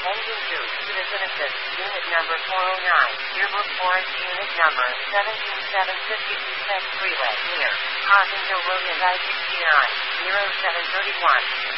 Engine 2, Citizen Assist, Unit Number 409, Yearbook Forest, Unit Number 17752 Tech Freeway, near Hawkinsville Road and I-69, 0731.